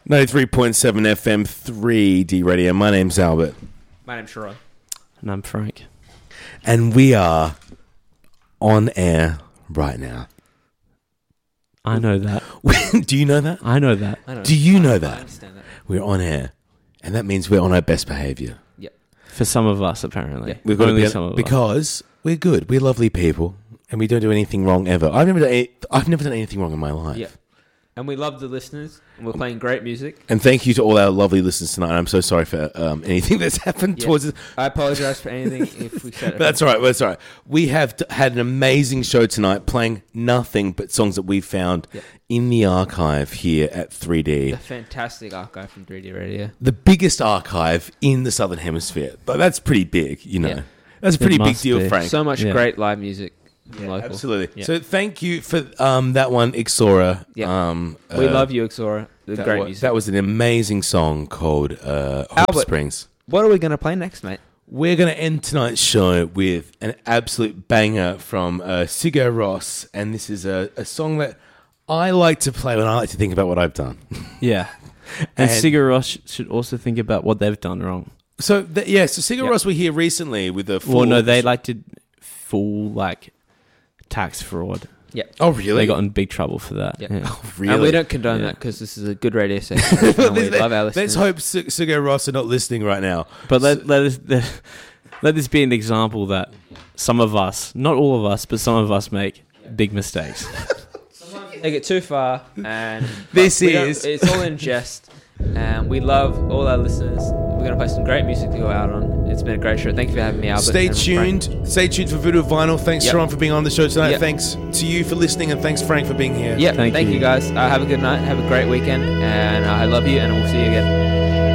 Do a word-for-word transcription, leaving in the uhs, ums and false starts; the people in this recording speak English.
ninety-three point seven F M three D Radio. My name's Albert. My name's Sharon. And I'm Frank. And we are on air right now. I know that. Do you know that? I know that. I know. Do you know I that? understand that. We're on air. And that means we're on our best behaviour. Yep. For some of us, apparently. Yeah. We've got Only to be some of us. because we're good. We're lovely people. And we don't do anything wrong ever. I've never done any, I've never done anything wrong in my life. Yeah. And we love the listeners. And we're playing great music. And thank you to all our lovely listeners tonight. I'm so sorry for um, anything that's happened Yeah. towards us. I apologise for anything if we said it. But that's all right. That's all right. We have t- had an amazing show tonight, playing nothing but songs that we found Yep. in the archive here at three D. A fantastic archive from three D Radio. The biggest archive in the Southern Hemisphere. But that's pretty big, you know. Yeah. That's a pretty big must deal, be. Frank. So much Yeah. great live music. From Yeah, local. absolutely. Yeah. So thank you for um, that one, Ixora. Yeah. Um, We uh, love you, Ixora. The that great wa- music. That was an amazing song called uh, Hope Albert. Springs. What are we going to play next, mate? We're going to end tonight's show with an absolute banger from uh, Sigur Rós, and this is a, a song that I like to play when I like to think about what I've done. Yeah. And, And- Sigur Rós should also think about what they've done wrong. So, th- yeah, so Sigur Yep. Rós were here recently with the full... Well, no, they like did full, like, tax fraud. Yeah. Oh, really? They got in big trouble for that. Yeah. Yeah. Oh, really? And we don't condone Yeah. that because this is a good radio station. And we love our Let's listeners. hope Sig- Sigur Rós are not listening right now. But let, let, us, let, let this be an example that some of us, not all of us, but some of us make big mistakes. They get too far, and This but we don't- is- it's all in jest. And we love all our listeners. We're going to play some great music to go out on. It's been a great show. Thank you for having me, Albert. Stay and Frank. tuned. Stay tuned for Voodoo Vinyl. Thanks, Yep. Sharon, for being on the show tonight. Yep. Thanks to you for listening, and thanks, Frank, for being here. Yeah, Thank thank, you. you guys. Uh, have a good night. Have a great weekend. And uh, I love you, and we'll see you again.